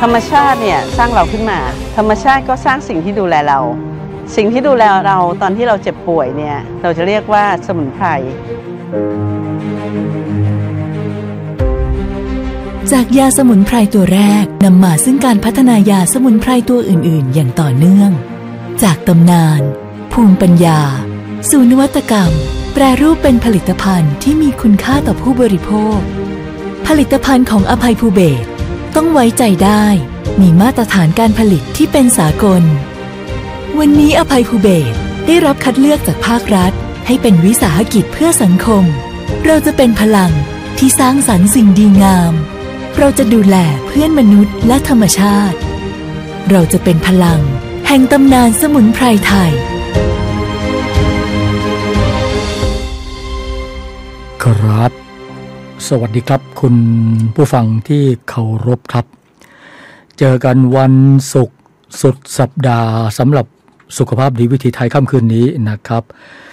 ธรรมชาติเนี่ยสร้างเราขึ้นมาธรรมชาติก็สร้างสิ่งที่ดูแลเราสิ่งที่ดูแลเราตอนที่เราเจ็บป่วยเนี่ยเราจะเรียกว่าสมุนไพรจากยาสมุนไพรตัวแรกนำมาซึ่งการพัฒนายาสมุนไพรตัวอื่นๆอย่างต่อเนื่องจากตำนานภูมิปัญญาสู่นวัตกรรมแปรรูปเป็นผลิตภัณฑ์ที่มีคุณค่าต่อผู้บริโภคผลิตภัณฑ์ของอภัยภูเบศรต้องไว้ใจได้มีมาตรฐานการผลิตที่เป็นสากลวันนี้อภัยภูเบศรได้รับคัดเลือกจากภาครัฐให้เป็นวิสาหกิจเพื่อสังคมเราจะเป็นพลังที่สร้างสรรค์สิ่งดีงามเราจะดูแลเพื่อนมนุษย์และธรรมชาติเราจะเป็นพลังแห่งตำนานสมุนไพรไทยครับสวัสดีครับคุณผู้ฟังที่เคารพครับเจอกันวันศุกร์สุดสัปดาห์สำหรับสุขภาพดีวิถีไทยค่ำคืนนี้นะครับ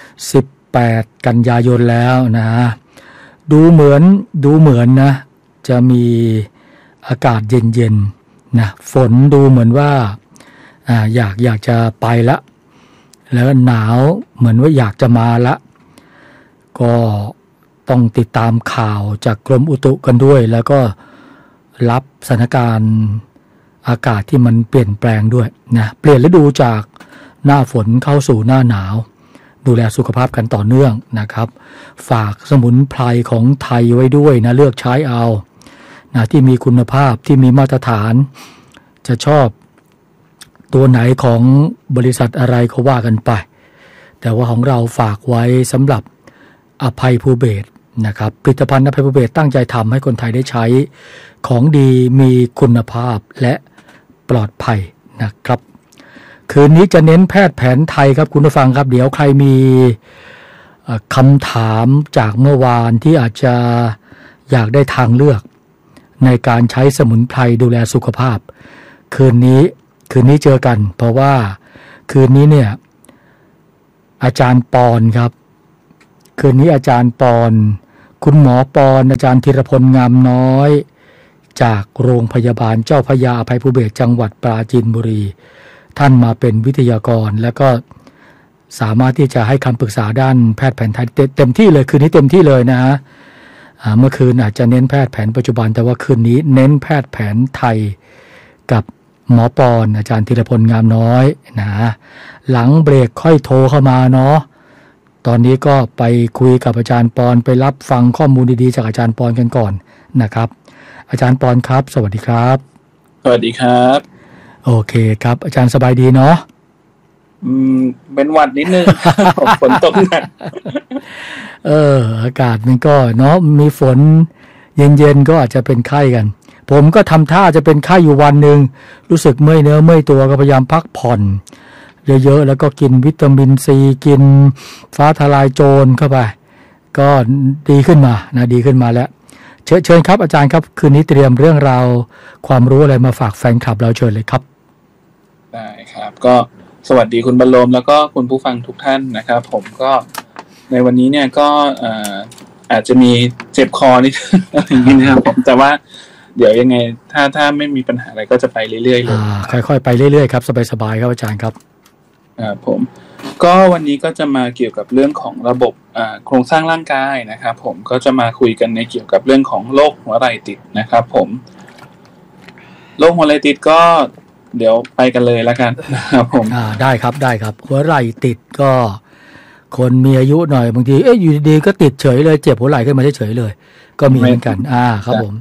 18กันยายนแล้วนะดูเหมือนนะจะมีอากาศเย็นๆนะฝนดูเหมือนว่าอยากจะไปละแล้วหนาวเหมือนว่าอยากจะมาละก็ต้องติดตามข่าวจากกรมอุตุกันด้วยแล้วก็รับสถานการณ์อากาศที่มันเปลี่ยนแปลงด้วยนะเปลี่ยนฤดูจากหน้าฝนเข้าสู่หน้าหนาวดูแลสุขภาพกันต่อเนื่องนะครับฝากสมุนไพรของไทยไว้ด้วยนะเลือกใช้เอานะที่มีคุณภาพที่มีมาตรฐานจะชอบตัวไหนของบริษัทอะไรก็ว่ากันไปแต่ว่าของเราฝากไว้สำหรับอภัยภูเบศรนะครับผลิตภัณฑ์อภัยภูเบศรตั้งใจทำให้คนไทยได้ใช้ของดีมีคุณภาพและปลอดภัยนะครับคืนนี้จะเน้นแพทย์แผนไทยครับคุณผู้ฟังครับเดี๋ยวใครมีคำถามจากเมื่อวานที่อาจจะอยากได้ทางเลือกในการใช้สมุนไพรดูแลสุขภาพคืนนี้เจอกันเพราะว่าคืนนี้เนี่ยอาจารย์ปอนครับคืนนี้อาจารย์ปอนคุณหมอปอนอาจารย์ธีรพลงามน้อยจากโรงพยาบาลเจ้าพระยาอภัยภูเบศรจังหวัดปราจีนบุรีท่านมาเป็นวิทยากรแล้วก็สามารถที่จะให้คำปรึกษาด้านแพทย์แผนไทยเต็มที่เลยคืนนี้เต็มที่เลยนะฮะเมื่อคืนอาจจะเน้นแพทย์แผนปัจจุบันแต่ว่าคืนนี้เน้นแพทย์แผนไทยกับหมอปอนอาจารย์ธีรพลงามน้อยนะหลังเบรกค่อยโทรเข้ามาเนาะตอนนี้ก็ไปคุยกับอาจารย์ปอนไปรับฟังข้อมูลดีๆจากอาจารย์ปอนกันก่อนนะครับอาจารย์ปอนครับสวัสดีครับสวัสดีครับโอเคครับอาจารย์สบายดีเนาะเป็นหวัดนิดนึง ฝนตกหนักอากาศมันก็เนาะมีฝนเย็นๆก็อาจจะเป็นไข้กันผมก็ทำท่าจะเป็นไข้อยู่วันนึงรู้สึกเมื่อยเนื้อเมื่อยตัวก็พยายามพักผ่อนเยอะๆแล้วก็กินวิตามินซีกินฟ้าทลายโจรเข้าไปก็ดีขึ้นมาแล้วเชิญครับอาจารย์ครับคืนนี้เตรียมเรื่องราวความรู้อะไรมาฝากแฟนคลับเราเชิญเลยครับได้ครับก็สวัสดีคุณบรรลมแล้วก็คุณผู้ฟังทุกท่านนะครับผมก็ในวันนี้เนี่ยก็อาจจะมีเจ็บคอนิดนึงนะครับผมแต่ว่าเดี๋ยวยังไงถ้าไม่มีปัญหาอะไรก็จะไปเรื่อยๆเลยค่อยๆไปเรื่อยๆครับสบายๆครับอาจารย์ครับผมก็วันนี้ก็จะมาเกี่ยวกับเรื่องของระบบโครงสร้างร่างกายนะครับผมก็จะมาคุยกันในเกี่ยวกับเรื่องของโรคหัวไหล่ติดนะครับผมโรคหัวไหล่ติดก็เดี๋ยวไปกันเลยแล้วกันนะครับผมได้ครับหัวไหล่ติดก็คนมีอายุหน่อยบางทีอยู่ดีๆก็ติดเฉยเลยเจ็บหัวไหล่ขึ้นมาเฉยเลยก็มีเหมือนกันครับผม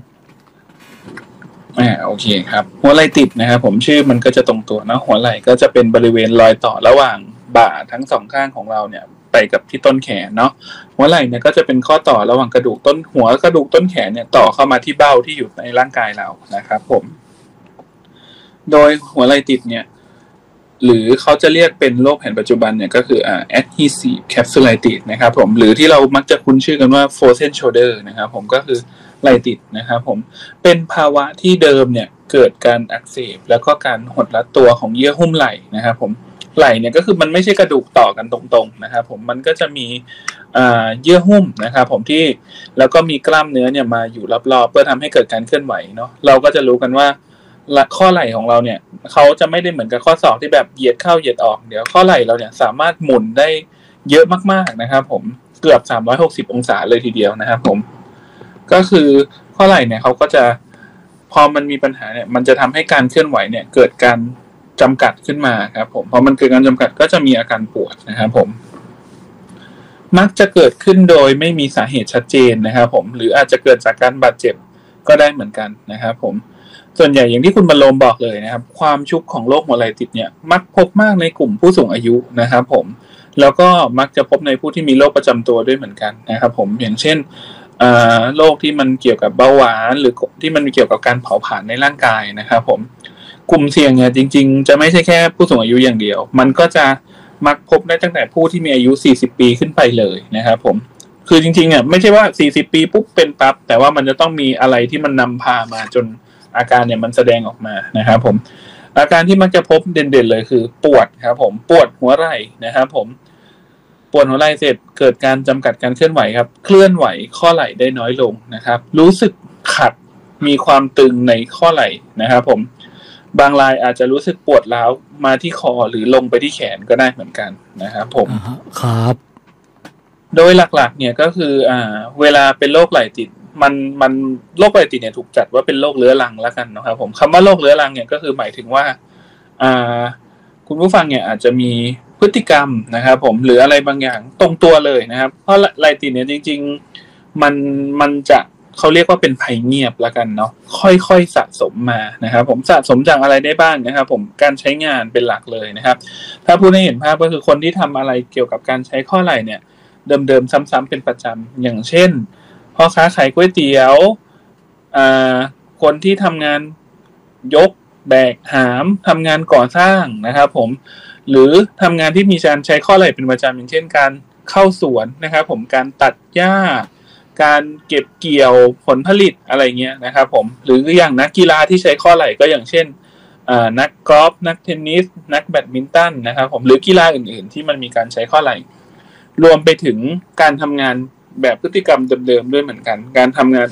โอเคครับหัวไหล่ติดนะครับผมชื่อมันก็จะตรงตัวนะหัวไหล่ก็จะเป็นบริเวณรอยต่อระหว่างบ่าทั้งสองข้างของเราเนี่ยไปกับที่ต้นแขนเนาะหัวไหล่เนี่ยก็จะเป็นข้อต่อระหว่างกระดูกต้นแขนเนี่ยต่อเข้ามาที่เบ้าที่อยู่ในร่างกายเรานะครับผมโดยหัวไหล่ติดเนี่ยหรือเขาจะเรียกเป็นโรคแผนปัจจุบันเนี่ยก็คือadhesive capsulitis นะครับผมหรือที่เรามักจะคุ้นชื่อกันว่า frozen shoulder นะครับผมก็คือไหล่ติดนะครับผมเป็นภาวะที่เดิมเนี่ยเกิดการอักเสบแล้วก็การหดรัดตัวของเยื่อหุ้มไหล่นะครับผมไหล่เนี่ยก็คือมันไม่ใช่กระดูกต่อกันตรงๆนะครับผมมันก็จะมีเยื่อหุ้มนะครับผมที่แล้วก็มีกล้ามเนื้อเนี่ยมาอยู่รอบๆเพื่อทำให้เกิดการเคลื่อนไหวเนาะเราก็จะรู้กันว่าข้อไหล่ของเราเนี่ยเขาจะไม่ได้เหมือนกับข้อศอกที่แบบเหยียดเข้าเหยียดออกเดี๋ยวข้อไหล่เราเนี่ยสามารถหมุนได้เยอะมากๆนะครับผมเกือบ360องศาเลยทีเดียวนะครับผมก็คือข้อไหล่เนี่ยเขาก็จะพอมันมีปัญหาเนี่ยมันจะทำให้การเคลื่อนไหวเนี่ยเกิดการจำกัดขึ้นมาครับผมพอมันเกิดการจำกัดก็จะมีอาการปวดนะครับผมมักจะเกิดขึ้นโดยไม่มีสาเหตุชัดเจนนะครับผมหรืออาจจะเกิดจากการบาดเจ็บก็ได้เหมือนกันนะครับผมส่วนใหญ่อย่างที่คุณบรรลมบอกเลยนะครับความชุกของโรคหัวไหล่ติดเนี่ยมักพบมากในกลุ่มผู้สูงอายุนะครับผมแล้วก็มักจะพบในผู้ที่มีโรคประจำตัวด้วยเหมือนกันนะครับผมอย่างเช่นโรคที่มันเกี่ยวกับเบาหวานหรือที่มันเกี่ยวกับการเผาผลาญในร่างกายนะครับผมกลุ่มเสี่ยงเนี่ยจริงๆจะไม่ใช่แค่ผู้สูงอายุอย่างเดียวมันก็จะมักพบได้ตั้งแต่ผู้ที่มีอายุ40ปีขึ้นไปเลยนะครับผมคือจริงๆเนี่ยไม่ใช่ว่า40ปีปุ๊บเป็นปั๊บแต่ว่ามันจะต้องมีอะไรที่มันนำพามาจนอาการเนี่ยมันแสดงออกมานะครับผมอาการที่มักจะพบเด่นๆเลยคือปวดครับผมปวดหัวไหล่นะครับผมปวดหัวไหล่เสร็จเกิดการจำกัดการเคลื่อนไหวครับเคลื่อนไหวข้อไหล่ได้น้อยลงนะครับรู้สึกขัดมีความตึงในข้อไหล่นะครับผมบางรายอาจจะรู้สึกปวดร้าวมาที่คอหรือลงไปที่แขนก็ได้เหมือนกันนะครับผมครับโดยหลักๆเนี่ยก็คือเวลาเป็นโรคไหล่ติดมันโรคไหล่ติดเนี่ยถูกจัดว่าเป็นโรคเรื้อรังแล้วกันนะครับผมคำว่าโรคเรื้อรังเนี่ยก็คือหมายถึงว่าคุณผู้ฟังเนี่ยอาจจะมีพฤติกรรมนะครับผมหรืออะไรบางอย่างตรงตัวเลยนะครับเพราะไหล่ติดเนี่ยจริงๆมันจะเขาเรียกว่าเป็นภัยเงียบแล้วกันเนาะค่อยๆสะสมมานะครับผมสะสมจากอะไรได้บ้างนะครับผมการใช้งานเป็นหลักเลยนะครับถ้าพูดให้เห็นภาพก็คือคนที่ทำอะไรเกี่ยวกับการใช้ข้อไหล่เนี่ยเดิมๆซ้ำๆเป็นประจำอย่างเช่นพ่อค้าขายก๋วยเตี๋ยวคนที่ทำงานยกแบกหามทำงานก่อสร้างนะครับผมหรือทำงานที่มีการใช้ข้อไหล่เป็นประจำอย่างเช่นการเข้าสวนนะครับผมการตัดหญ้าการเก็บเกี่ยวผลผลิตอะไรเงี้ยนะครับผมหรืออย่างนักกีฬาที่ใช้ข้อไหล่ก็อย่างเช่นนักกอล์ฟนักเทนนิสนักแบดมินตันนะครับผมหรือกีฬาอื่นๆที่มันมีการใช้ข้อไหล่รวมไปถึงการทำงานแบบพฤติกรรมเดิมๆด้วยเหมือนกันการทำงาน